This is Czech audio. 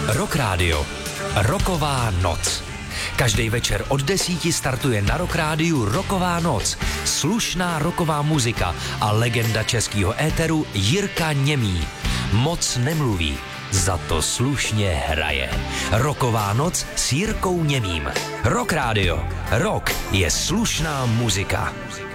Rock Radio. Rocková noc. Každý večer od 10 startuje na Rock Rádiu Rocková noc. Slušná rocková muzika a legenda českého éteru Jirka Němý. Moc nemluví, za to slušně hraje. Rocková noc s Jirkou Němým. Rock Radio. Rock je slušná muzika.